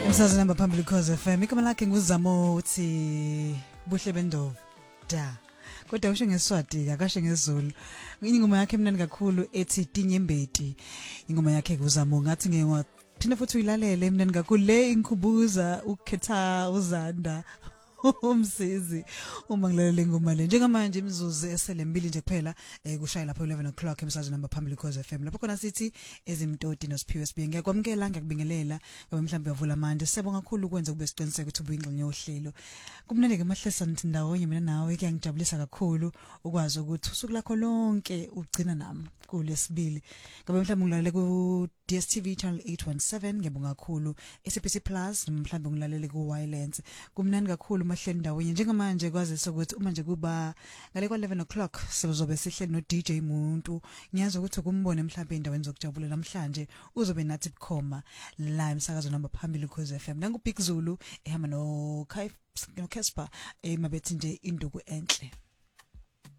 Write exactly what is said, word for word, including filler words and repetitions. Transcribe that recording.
Umsazi namba phambili Khoze F M igama lakhe nguzamo uthi buhle bendovu da kodwa usho ngeSwati akasho ngesiZulu ingoma yakhe emnandi kakhulu ethi Tinyembeti ingoma yakhe kuzamo ngathi ngewa phina futhi uyilalele emnandi kakhulu le inkubuza ukhetha uzanda umsizi uma ngilalele ingoma le njengamanje imzuzu eselembili nje kuphela kushaya lapho eleven o'clock emsazweni namba phambili Khoze F M lapho khona sithi ezimtoti noSiphiwe Sibenge ngiyakwamkela ngiyakubingelela ngoba mhlawumbe yavula amande sibonga kakhulu ukwenza kube siqiniseke ukuthi ubuyingxenye yohlelo kumnene ke mahlesa nithi ndawonye mina nawe kuyangijabulisa kakhulu ukwazi ukuthi usuku lakho lonke ugcina nami kulesibili ngoba mhlawumbe ngilalele ku D S T V channel eight one seven ngiyabonga kakhulu S A B C Plus mhlawumbe ngilalele ku Wireless kumnandi kakhulu mahleli ndawonye njengamanje kwazisa ukuthi uma nje kuba ngale kwa eleven o'clock sizobe sihleli no D J Muntu ngiyazi ukuthi ukumbone mhlawumbe endaweni zokujabula namhlanje uzobe nathi bukhoma la emsakazo namba phambili Khoze F M nangu Big Zulu ehamba no Kai no Casper emabethi nje induku enhle.